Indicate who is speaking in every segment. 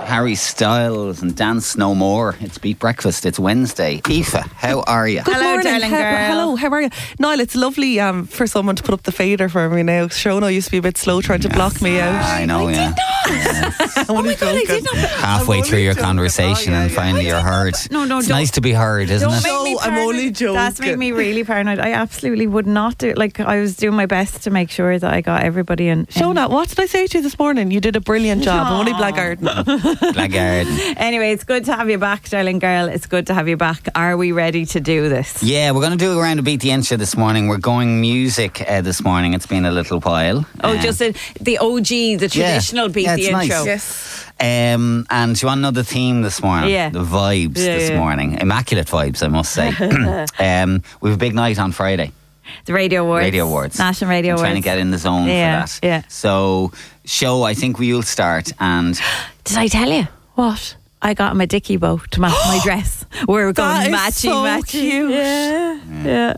Speaker 1: Harry Styles and Dance No More. It's Beat Breakfast. It's Wednesday. Aoife, how are you?
Speaker 2: Hello,
Speaker 3: morning.
Speaker 2: darling girl.
Speaker 3: Hello, how are you? Niall, it's lovely for someone to put up the fader for me now. Shona used to be a bit slow trying to block me out.
Speaker 1: I know, yeah.
Speaker 3: Oh my God, I did not.
Speaker 1: Halfway through your conversation and finally you're heard.
Speaker 2: No,
Speaker 1: it's
Speaker 2: don't.
Speaker 1: nice to be heard, isn't
Speaker 2: Don't
Speaker 1: it?
Speaker 2: make me
Speaker 3: No, I'm
Speaker 2: paranoid.
Speaker 3: only joking.
Speaker 2: That's made me really paranoid. I absolutely would not do it. Like, I was doing my best to make sure that I got everybody in.
Speaker 3: Shona, what did I say to you this morning? You did a brilliant job. I'm only blackguarding.
Speaker 1: Blackguard.
Speaker 2: Anyway, it's good to have you back, darling girl. It's good to have you back. Are we ready to do this?
Speaker 1: Yeah, we're going to do a round of Beat the Intro this morning. We're going music this morning. It's been a little while.
Speaker 2: Oh, just the OG, the traditional Beat
Speaker 1: Yeah,
Speaker 2: the
Speaker 1: it's nice.
Speaker 2: Intro.
Speaker 3: Yes.
Speaker 1: And do you want to know the theme this morning?
Speaker 2: Yeah.
Speaker 1: The vibes this morning. Immaculate vibes, I must say. We have a big night on Friday.
Speaker 2: The Radio Awards.
Speaker 1: Radio Awards.
Speaker 2: National Radio
Speaker 1: I'm
Speaker 2: Awards.
Speaker 1: trying to get in the zone
Speaker 2: Yeah,
Speaker 1: for that.
Speaker 2: yeah.
Speaker 1: So, show, I think we'll start. And
Speaker 2: Did I tell you? What? I got him a dicky bow to match my dress. We're going
Speaker 3: That is
Speaker 2: matchy,
Speaker 3: so
Speaker 2: matchy.
Speaker 3: cute.
Speaker 2: Yeah.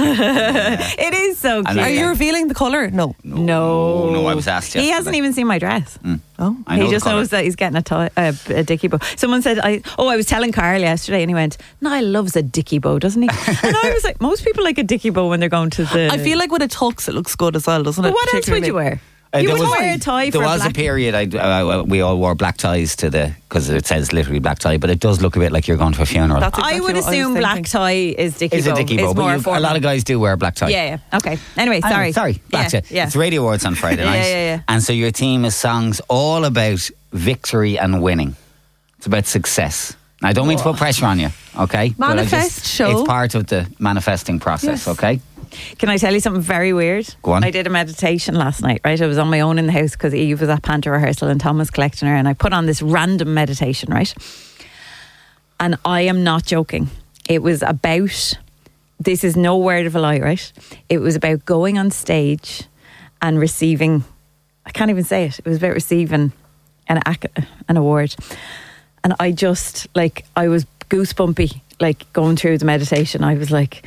Speaker 2: It is so
Speaker 1: And
Speaker 2: cute.
Speaker 3: Are you revealing the colour? No.
Speaker 1: No, I was asked
Speaker 2: He
Speaker 1: yesterday.
Speaker 2: hasn't even seen my dress.
Speaker 3: Oh.
Speaker 1: I know
Speaker 2: He
Speaker 1: the
Speaker 2: just
Speaker 1: colour.
Speaker 2: knows that he's getting a dicky bow. Someone said, I was telling Carl yesterday, and he went, Niall loves a dicky bow, doesn't he? And I was like, most people like a dicky bow when they're going to the...
Speaker 3: I feel like with a tux it looks good as well, doesn't it?
Speaker 2: But what else would you wear? You
Speaker 1: there
Speaker 2: would
Speaker 1: was-
Speaker 2: wear a tie for
Speaker 1: There
Speaker 2: a
Speaker 1: was
Speaker 2: black...
Speaker 1: a period we all wore black ties because it says literally black tie, but it does look a bit like you're going to a funeral.
Speaker 3: That's
Speaker 2: I
Speaker 3: exactly
Speaker 2: would
Speaker 3: what I was
Speaker 2: assume black
Speaker 3: thinking.
Speaker 2: tie is dicky
Speaker 1: It's
Speaker 2: bow.
Speaker 1: a dicky bow,
Speaker 2: It's more
Speaker 1: but a
Speaker 2: formal.
Speaker 1: lot of guys do wear a black tie.
Speaker 2: Yeah. Okay. Anyway, sorry.
Speaker 1: Sorry, back to
Speaker 2: yeah.
Speaker 1: It's Radio Awards on Friday
Speaker 2: Yeah,
Speaker 1: night.
Speaker 2: yeah.
Speaker 1: And so your theme is songs all about victory and winning. It's about success. Now, I don't mean to put pressure on you, okay? But
Speaker 3: Manifest, show.
Speaker 1: It's part of the manifesting process,
Speaker 3: Yes.
Speaker 1: okay?
Speaker 2: Can I tell you something very weird?
Speaker 1: Go on.
Speaker 2: I did a meditation last night, right? I was on my own in the house because Eve was at Panther rehearsal and Tom was collecting her, and I put on this random meditation, right? And I am not joking. It was about, this is no word of a lie, right? It was about going on stage and receiving, I can't even say it. It was about receiving an award. And I just, like, I was goosebumpy, like, going through the meditation. I was like...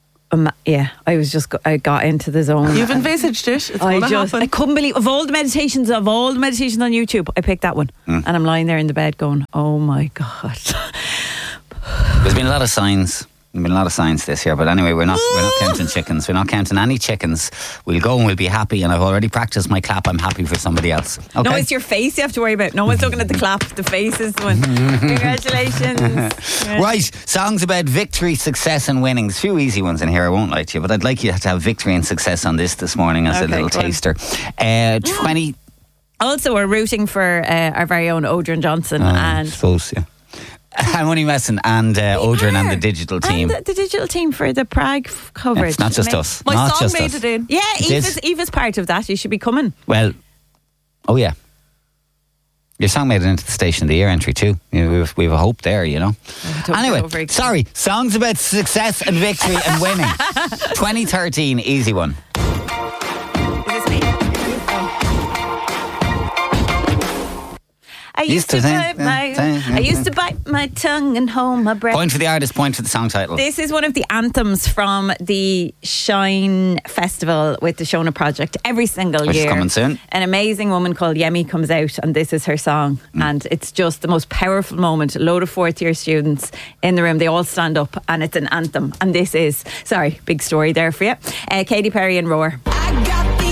Speaker 2: I got into the zone.
Speaker 3: You've envisaged it. It's going to happen.
Speaker 2: I couldn't believe, of all the meditations on YouTube, I picked that one. And I'm lying there in the bed going, oh my God.
Speaker 1: There's been a lot of signs. There's been a lot of signs this year, but anyway, we're not counting chickens. We're not counting any chickens. We'll go and we'll be happy, and I've already practiced my clap. I'm happy for somebody else. Okay?
Speaker 2: No, it's your face you have to worry about. No one's looking at the clap. The face is the one. Congratulations. Yeah.
Speaker 1: Right, songs about victory, success and winning. There's a few easy ones in here, I won't lie to you, but I'd like you to have victory and success on this morning as a
Speaker 2: Okay,
Speaker 1: little
Speaker 2: go on.
Speaker 1: taster. 20...
Speaker 2: Also, we're rooting for our very own Odrin Johnson
Speaker 1: I
Speaker 2: and...
Speaker 1: suppose, yeah. I'm only messing. And Odrin and the digital team.
Speaker 2: And the digital team for the Prague coverage.
Speaker 1: It's not just us.
Speaker 3: My
Speaker 1: Not
Speaker 3: song
Speaker 1: just
Speaker 3: made
Speaker 1: us.
Speaker 3: it in.
Speaker 2: Yeah,
Speaker 1: did?
Speaker 2: Eva's part of that. You should be coming.
Speaker 1: Well, oh yeah. Your song made it into the Station of the Year entry too. We have a hope there, you know.
Speaker 2: don't
Speaker 1: Anyway,
Speaker 2: go very-
Speaker 1: sorry. Songs about success and victory and winning. 2013, easy one.
Speaker 2: Is this me? I used to bite my tongue and hold my breath.
Speaker 1: Point for the artist, point for the song title.
Speaker 2: This is one of the anthems from the Shine Festival with the Shona Project every single
Speaker 1: Which is
Speaker 2: year.
Speaker 1: coming soon.
Speaker 2: An amazing woman called Yemi comes out, and this is her song. And it's just the most powerful moment. A load of fourth year students in the room, they all stand up, and it's an anthem. And this is, sorry, big story there for you. Katy Perry and Roar.
Speaker 4: I got